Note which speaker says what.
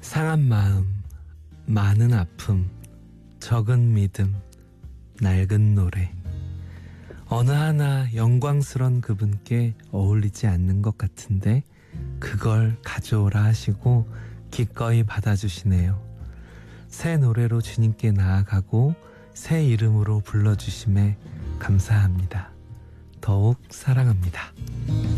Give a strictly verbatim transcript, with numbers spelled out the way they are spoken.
Speaker 1: 상한 마음, 많은 아픔, 적은 믿음, 낡은 노래. 어느 하나 영광스런 그분께 어울리지 않는 것 같은데 그걸 가져오라 하시고 기꺼이 받아주시네요. 새 노래로 주님께 나아가고 새 이름으로 불러주심에 감사합니다. 더욱 사랑합니다.